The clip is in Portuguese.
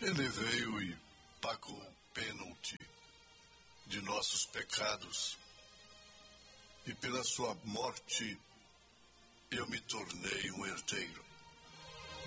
Ele veio e pagou o pênalti de nossos pecados, e pela sua morte eu me tornei um herdeiro.